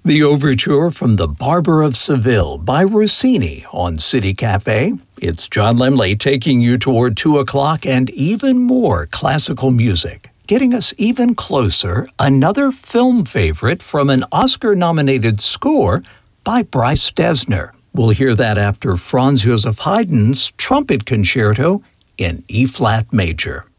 The overture from The Barber of Seville by Rossini on City Cafe. It's John Lemley taking you toward 2 o'clock and even more classical music. Getting us even closer, another film favorite from an Oscar-nominated score by Bryce Dessner. We'll hear that after Franz Joseph Haydn's Trumpet Concerto in E-flat major.